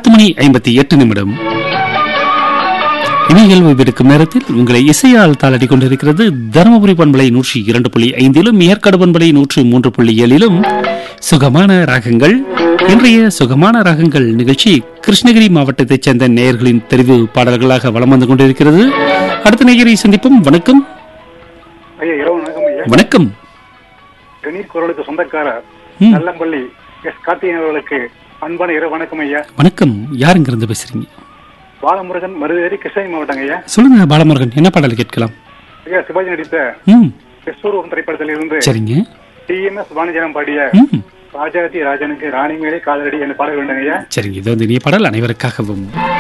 10:58 இனிகள் ஓய்வெடுக்கும் நேரத்தில் உங்களை இசையால் தாளாடி கொண்டிருக்கிறது தருமபுரி பண்பலை 102.5 ஏற்காடு பண்பலை 103.7 சுகமான ராகங்கள். இன்றைய சுகமான ராகங்கள் நிகழ்ச்சி கிருஷ்ணகிரி மாவட்டத்தைச் சேர்ந்த நேயர்களின் தெரிவு பாடல்களாக வலம் வந்து கொண்டிருக்கிறது. அடுத்த நேயரை சந்திப்போம். வணக்கம். வணக்கம். குரலுக்கு சொந்தக்காரர் நல்லம்பள்ளி எஸ் கார்த்திகேயன் அவர்களுக்கு அன்பான இரவு வணக்கம் ஐயா. வணக்கம். யாருங்க இருந்து பேசுறீங்க? பாலமுருகன், மருதேரி, கிருஷ்ணகிரி மாவட்டம் ஐயா. சொல்லுங்க பாலமுருகன், என்ன பாடல் கேட்கலாம்? ஐயா, சிவாஜி நடித்த கிறிஸ்தூர் திரைப்படத்தில் இருந்து சரிங்க TMS வாணிஜனம் பாடிய ராஜாதி ராஜனுக்கு ராணி மேலே காதலடி என்ற பாடல் வேண்டும் ஐயா. சரிங்க, இது வந்து இனிய பாடல் அனைவருக்காகவும்.